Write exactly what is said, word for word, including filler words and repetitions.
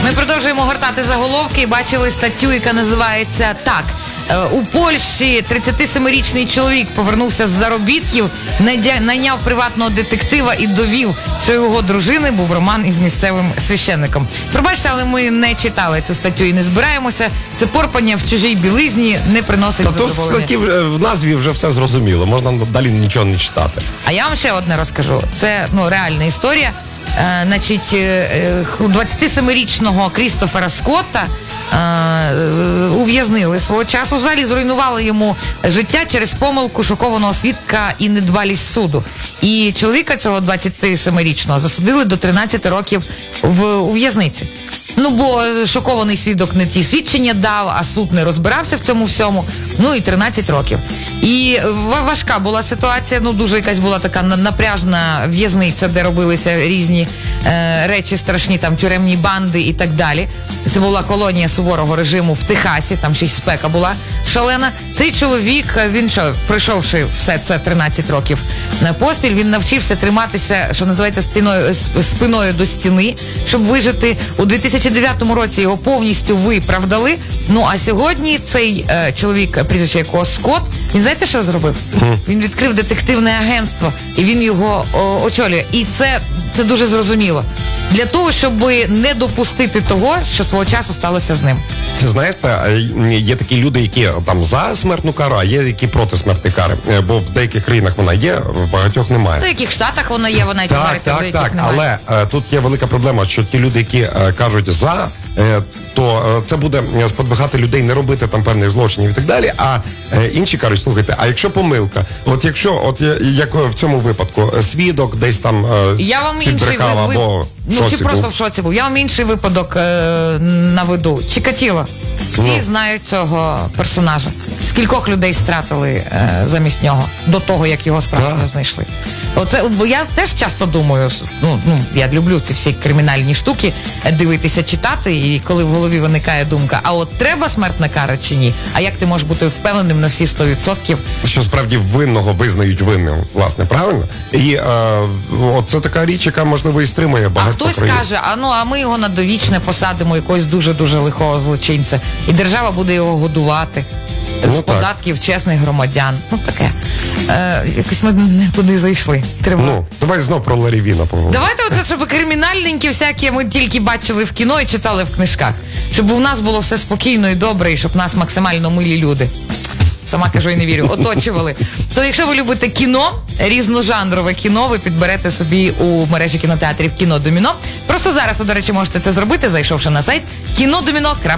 Ми продовжуємо гортати заголовки і бачили статтю, яка називається так. У Польщі тридцятисемирічний чоловік повернувся з заробітків, найняв приватного детектива і довів, що у його дружини був роман із місцевим священником. Пробачте, але ми не читали цю статтю і не збираємося. Це порпання в чужій білизні не приносить Та задоволення. Та тут в статті в назві вже все зрозуміло, можна далі нічого не читати. А я вам ще одне розкажу. Це ну, реальна історія. Е, значить, е, двадцятисемирічного Крістофера Скотта е, ув'язнили свого часу. Взагалі зруйнували йому життя через помилку шокованого свідка і недбалість суду. І чоловіка цього двадцятисемирічного засудили до тринадцяти років в у в'язниці. Ну, бо шокований свідок не ті свідчення дав, а суд не розбирався в цьому всьому. Ну і тринадцять років. І важка була ситуація, ну дуже якась була така напряжна в'язниця, де робилися різні е, речі страшні, там тюремні банди і так далі. Це була колонія суворого режиму в Техасі, там ще й спека була шалена. Цей чоловік, він що, пройшовши все це тринадцять років поспіль, він навчився триматися, що називається, стіною, спиною до стіни, щоб вижити. У дві тисячі дев'ятому році його повністю виправдали. Ну, а сьогодні цей е, чоловік, прізвище якого Скотт, він знаєте, що зробив? Mm. Він відкрив детективне агентство, і він його о, очолює. І це, це дуже зрозуміло. Для того, щоб не допустити того, що свого часу сталося з ним. Ти знаєш, є такі люди, які там за смертну кару, а є які проти смертної кари. Бо в деяких країнах вона є, в багатьох немає. В деяких штатах вона є, вона і товариться, в деяких так, немає. Але е, тут є велика проблема, що ті люди, які е, кажуть за, е, то е, це буде сподвигати людей не робити там певних злочинів і так далі, а е, інші кажуть, слухайте, а якщо помилка, от якщо, от як в цьому випадку, свідок десь там е, я вам інший підбрехав ви, або ну, чи просто був. В шоці був. Я вам інший випадок е, наведу. Чикатіло. Всі ну. знають цього персонажа. Скількох людей стратили е, замість нього до того, як його справді да. знайшли. Оце, бо я теж часто думаю, ну, ну, я люблю ці всі кримінальні штуки, дивитися, читати, і коли в голові виникає думка, а от треба смертна кара чи ні? А як ти можеш бути впевненим на всі сто відсотків? Що справді винного визнають винним, власне, правильно? І е, от це така річ, яка, можливо, і стримує багато А хтось країн. каже, а ну, а ми його на довічне посадимо, якогось дуже-дуже лихого злочинця, і держава буде його годувати. З ну, податків чесних громадян. Ну, таке. Е, якось ми не туди зайшли. Треба. Ну, давай знов про Ларі Віна поговоримо. Давайте оце, щоб кримінальненькі всякі ми тільки бачили в кіно і читали в книжках. Щоб у нас було все спокійно і добре, і щоб нас максимально милі люди. Сама кажу і не вірю, оточували. То якщо ви любите кіно, різножанрове кіно, ви підберете собі у мережі кінотеатрів «Кіно Доміно». Просто зараз ви, до речі, можете це зробити, зайшовши на сайт кінодоміно крапка ком.